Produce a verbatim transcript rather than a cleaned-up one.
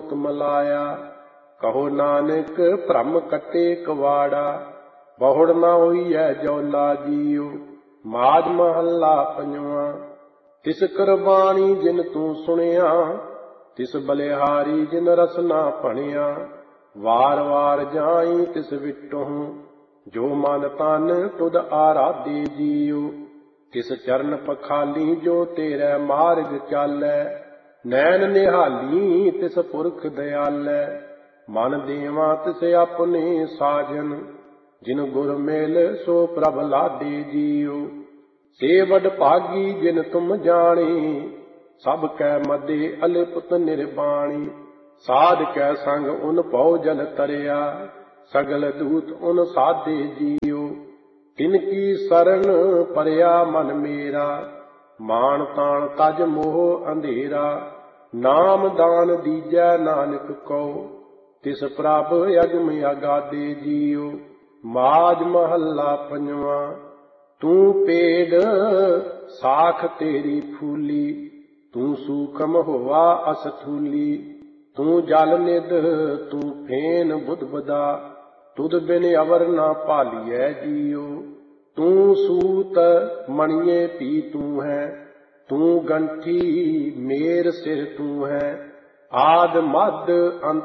होत मलाया। कहो नानक भ्रम कटे कवाड़ा, बहुड़ ना होइए जौला जियो। माज महला पंजवा। तिस कुरबानी जिन तू सुनिया, तिस बलिहारी जिन रसना भणिया। वार वार जाई तिस विटहूँ, जो मन तन तुद आराधे जियो। तिस चरण पखाली जो तेरे मार्ग चालै, नैन निहाली तिस पुरख दयालै। मन देवा तिस अपने साजन, जिन गुर मेल सो प्रभ लादे जियो। से वड भागी जिन तुम जाने, सब कै मदे अलिपुत निर्बाणी। साध कै संग उन पौ जल तरिया, सगल दूत उन साधे जियो। तिनकी शरण परया मन मेरा, मान तान तज मोह अंधेरा। नाम दान दीजै नानक को, तिस प्रभ अगम अगाधे जियो। माज महला पंजवा। तू पेड़ साख तेरी फूली, तू सूखम होवा असथूली। तू जल निध तू फेन बुधबदा, तुद बिन अवर ना पालियै जियो। तू सूत मणिये पी तू है, तू गंठी मेर सिर तू है। आद मद अंत